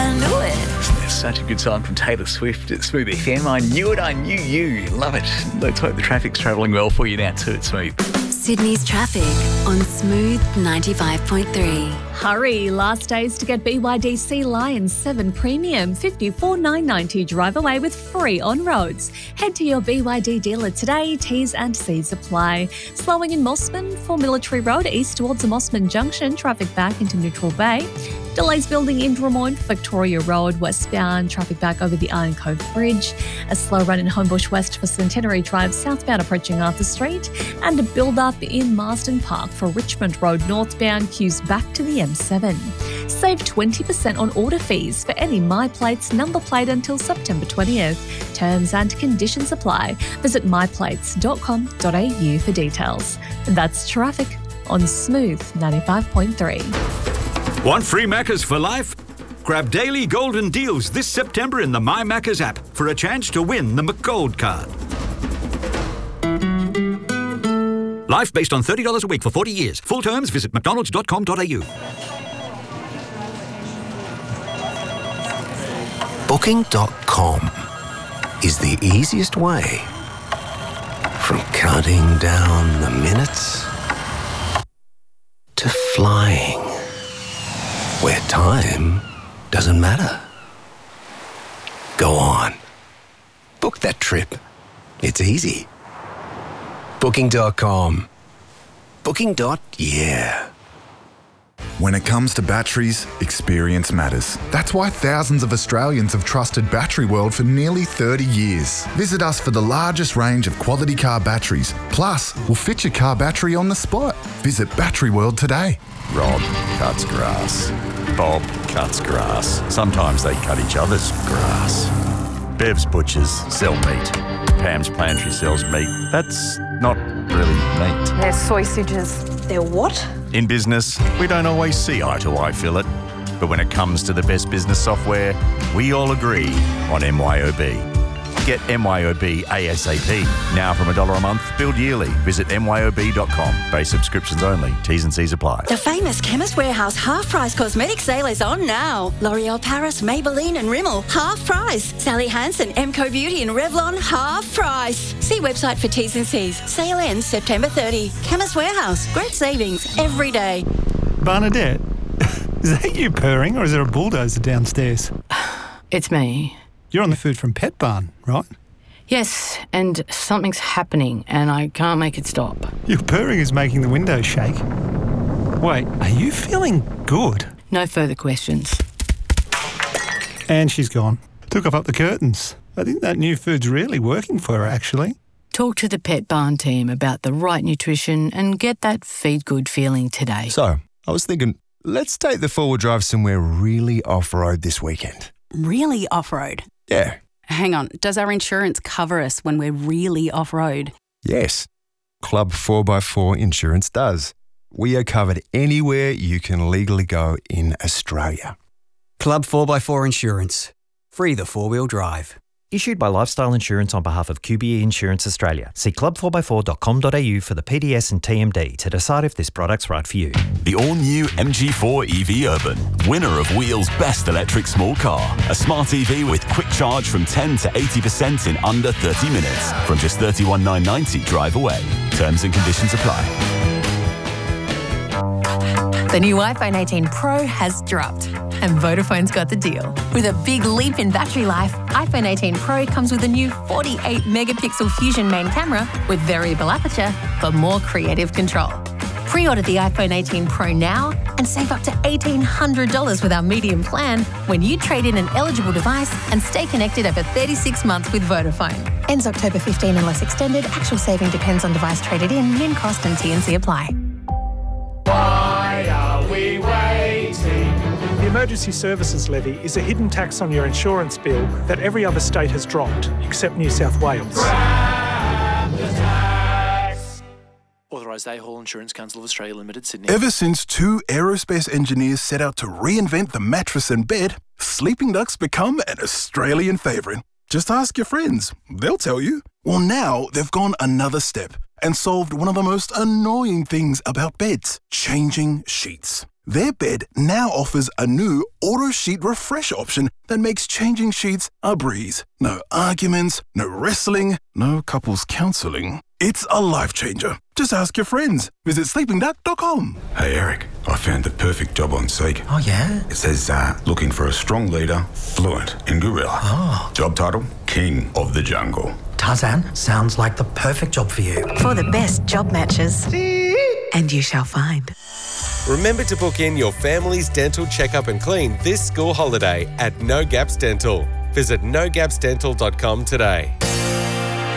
I knew it. It's such a good song from Taylor Swift at Smooth FM. I knew it, I knew you. Love it. Let's hope the traffic's travelling well for you now too at Smooth. Sydney's traffic on Smooth 95.3. Hurry, last days to get BYD Sea Lion 7 Premium, $54,990 drive away with free on roads. Head to your BYD dealer today, T's and C's apply. Slowing in Mossman for Military Road east towards the Mossman Junction, traffic back into Neutral Bay. Delays building in Drummoyne for Victoria Road westbound, traffic back over the Iron Cove Bridge. A slow run in Homebush West for Centenary Drive southbound approaching Arthur Street. And a build-up in Marsden Park for Richmond Road northbound, queues back to the M7. Save 20% on order fees for any MyPlates number plate until September 20th. Terms and conditions apply. Visit myplates.com.au for details. And that's traffic on Smooth 95.3. Want free Maccas for life? Grab daily golden deals this September in the My Maccas app for a chance to win the McGold card. Life based on $30 a week for 40 years. Full terms, visit mcdonalds.com.au. Booking.com is the easiest way from counting down the minutes to flying, where time doesn't matter. Go on. Book that trip. It's easy. Booking.com. Booking.yeah. When it comes to batteries, experience matters. That's why thousands of Australians have trusted Battery World for nearly 30 years. Visit us for the largest range of quality car batteries. Plus, we'll fit your car battery on the spot. Visit Battery World today. Rob cuts grass. Bob cuts grass. Sometimes they cut each other's grass. Bev's butchers sell meat. Pam's pantry sells meat. That's not really meat. They're sausages. They're what? In business, we don't always see eye to eye, Philip. But when it comes to the best business software, we all agree on MYOB. Get MYOB ASAP. Now from $1 a month, billed yearly. Visit myob.com. Base subscriptions only. T's and C's apply. The famous Chemist Warehouse half-price cosmetic sale is on now. L'Oreal Paris, Maybelline and Rimmel, half price. Sally Hansen, Emco Beauty and Revlon, half price. See website for T's and C's. Sale ends September 30. Chemist Warehouse, great savings every day. Bernadette, is that you purring or is there a bulldozer downstairs? It's me. You're on the food from Pet Barn, right? Yes, and something's happening and I can't make it stop. Your purring is making the windows shake. Wait, are you feeling good? No further questions. And she's gone. Took off up the curtains. I think that new food's really working for her, actually. Talk to the Pet Barn team about the right nutrition and get that feed good feeling today. So, I was thinking, let's take the four-wheel drive somewhere really off-road this weekend. Really off-road? Yeah. Hang on, does our insurance cover us when we're really off-road? Yes. Club 4x4 Insurance does. We are covered anywhere you can legally go in Australia. Club 4x4 Insurance. Free the four-wheel drive. Issued by Lifestyle Insurance on behalf of QBE Insurance Australia. See club4x4.com.au for the PDS and TMD to decide if this product's right for you. The all-new MG4 EV Urban, winner of Wheel's Best Electric Small Car. A smart EV with quick charge from 10 to 80% in under 30 minutes. From just $31,990 drive away. Terms and conditions apply. The new iPhone 18 Pro has dropped, and Vodafone's got the deal. With a big leap in battery life, iPhone 18 Pro comes with a new 48-megapixel Fusion main camera with variable aperture for more creative control. Pre-order the iPhone 18 Pro now and save up to $1,800 with our medium plan when you trade in an eligible device and stay connected over 36 months with Vodafone. Ends October 15 unless extended. Actual saving depends on device traded in, min cost and T&C apply. Why are we waiting? The Emergency Services Levy is a hidden tax on your insurance bill that every other state has dropped, except New South Wales. Authorised A-Hall Insurance Council of Australia Limited, Sydney. Ever since two aerospace engineers set out to reinvent the mattress and bed, sleeping ducks become an Australian favourite. Just ask your friends. They'll tell you. Well, now they've gone another step and solved one of the most annoying things about beds, changing sheets. Their bed now offers a new Auto Sheet Refresh option that makes changing sheets a breeze. No arguments, no wrestling, no couples counselling. It's a life changer. Just ask your friends. Visit sleepingduck.com. Hey Eric, I found the perfect job on Seek. Oh yeah? It says looking for a strong leader, fluent in gorilla. Oh. Job title, King of the Jungle. Tarzan, sounds like the perfect job for you. For the best job matches. And you shall find. Remember to book in your family's dental checkup and clean this school holiday at No Gaps Dental. Visit nogapsdental.com today.